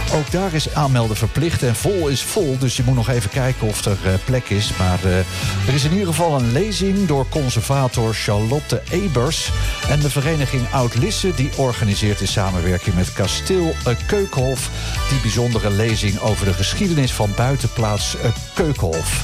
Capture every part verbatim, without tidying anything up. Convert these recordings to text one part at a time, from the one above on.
Ook daar is aanmelden verplicht en vol is vol. Dus je moet nog even kijken of er uh, plek is. Maar uh, er is in ieder geval een lezing door conservator Charlotte Ebers. En de vereniging Oud-Lisse die organiseert in samenwerking met Kasteel uh, Keukenhof die bijzondere lezing over de geschiedenis van buitenplaats uh, Keukenhof.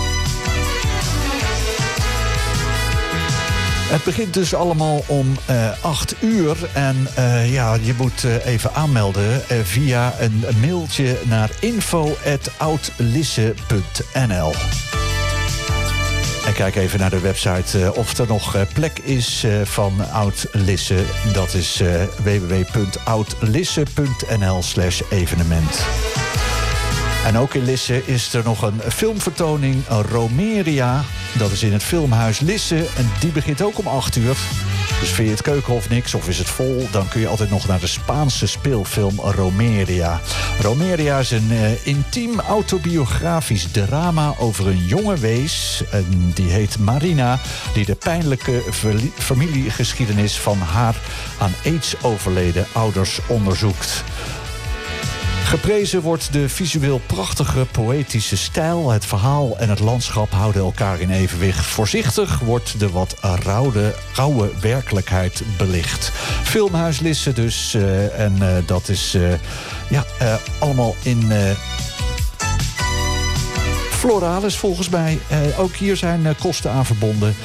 Het begint dus allemaal om uh, acht uur. En uh, ja, je moet uh, even aanmelden uh, via een mailtje naar info at oudlisse punt n l. En kijk even naar de website uh, of er nog uh, plek is uh, van Oud-Lisse. Dat is uh, w w w punt oudlisse punt n l slash evenement. En ook in Lisse is er nog een filmvertoning, Romeria. Dat is in het filmhuis Lisse en die begint ook om acht uur. Dus vind je het Keukenhof niks of is het vol, dan kun je altijd nog naar de Spaanse speelfilm Romeria. Romeria is een uh, intiem autobiografisch drama over een jonge wees. En die heet Marina, die de pijnlijke verli- familiegeschiedenis van haar aan aids overleden ouders onderzoekt. Geprezen wordt de visueel prachtige poëtische stijl. Het verhaal en het landschap houden elkaar in evenwicht. Voorzichtig wordt de wat rauwe, rauwe werkelijkheid belicht. Filmhuis Lisse dus. Uh, en uh, dat is uh, ja, uh, allemaal in Uh, Floralis volgens mij. Uh, ook hier zijn uh, kosten aan verbonden.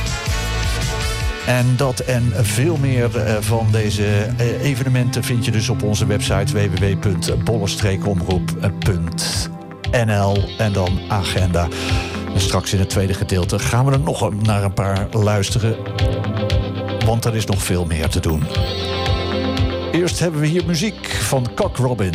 En dat en veel meer uh, van deze uh, evenementen vind je dus op onze website w w w punt bolle streek omroep punt n l en dan agenda. En straks in het tweede gedeelte gaan we er nog naar een paar luisteren, want er is nog veel meer te doen. Eerst hebben we hier muziek van Cock Robin.